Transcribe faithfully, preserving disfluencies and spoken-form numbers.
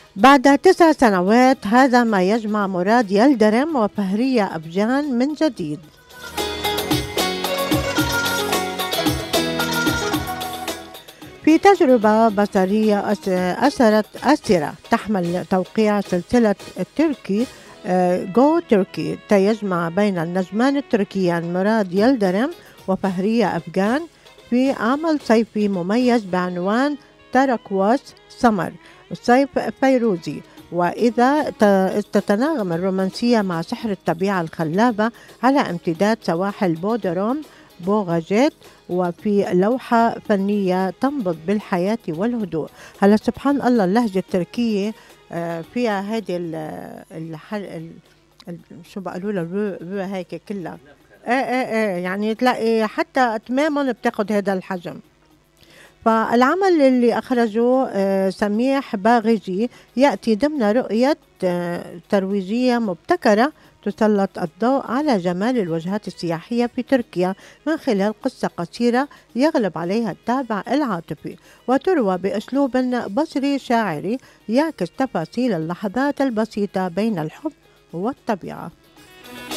بعد تسع سنوات هذا ما يجمع مراد يلدرم وفهرية أبجان من جديد. في تجربة بصرية أثرت أسرة تحمل توقيع سلسلة تركي جو تركي تيجمع بين النجمان التركيان مراد يلدرم وفهرية أبجان في عمل صيفي مميز بعنوان تراكواس سمر صيف فيروزي. وإذا تتناغم الرومانسية مع سحر الطبيعة الخلابة على امتداد سواحل بودروم بوغاجيت وفي لوحة فنية تنبض بالحياة والهدوء. هلا سبحان الله اللهجة التركية فيها هذه الحل شو بقولوا لها هيك كلها ايه ايه ايه يعني تلاقي حتى اتمامهم بتاخد هذا الحجم. فالعمل اللي أخرجه سميح باغجي يأتي ضمن رؤية ترويجية مبتكرة تسلط الضوء على جمال الوجهات السياحية في تركيا من خلال قصة قصيرة يغلب عليها الطابع العاطفي وتروى بأسلوب بصري شاعري يعكس تفاصيل اللحظات البسيطة بين الحب والطبيعة.